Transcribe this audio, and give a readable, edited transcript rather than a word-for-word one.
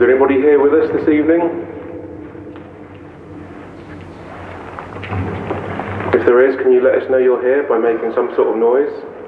there anybody here with us this evening? If there is, can you let us know you're here by making some sort of noise?